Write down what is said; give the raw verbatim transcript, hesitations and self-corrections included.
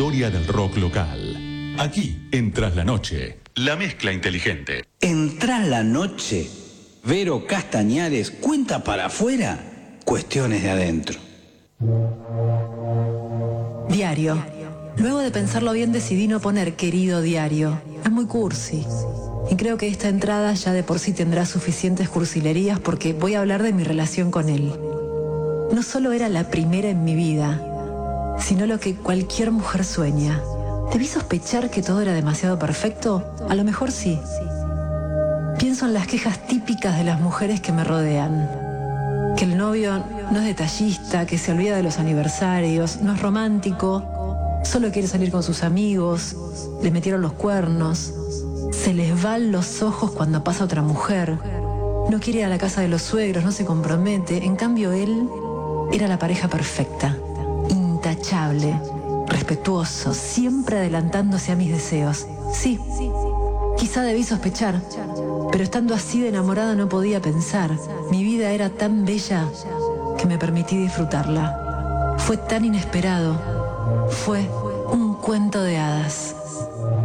historia del rock local. Aquí, en Tras la Noche, la mezcla inteligente. En Tras la Noche, Vero Castañares cuenta para afuera cuestiones de adentro. Diario. Luego de pensarlo bien decidí no poner querido diario. Es muy cursi. Y creo que esta entrada ya de por sí tendrá suficientes cursilerías porque voy a hablar de mi relación con él. No solo era la primera en mi vida, sino lo que cualquier mujer sueña. ¿Debí sospechar que todo era demasiado perfecto? A lo mejor sí. Pienso en las quejas típicas de las mujeres que me rodean. Que el novio no es detallista, que se olvida de los aniversarios, no es romántico, solo quiere salir con sus amigos, le metieron los cuernos, se les van los ojos cuando pasa otra mujer, no quiere ir a la casa de los suegros, no se compromete. En cambio él era la pareja perfecta, intachable, respetuoso, siempre adelantándose a mis deseos. Sí, quizá debí sospechar, pero estando así de enamorada no podía pensar. Mi vida era tan bella que me permití disfrutarla. Fue tan inesperado. Fue un cuento de hadas.